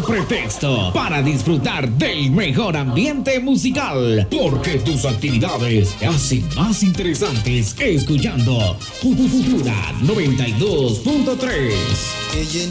pretexto para disfrutar del mejor ambiente musical, porque tus actividades se hacen más interesantes escuchando Futura 92.3.